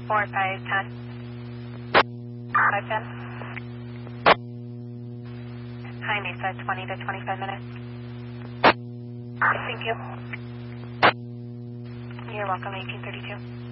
510. 510. High Mesa, 20 to 25 minutes. Thank you. You're welcome, 1832.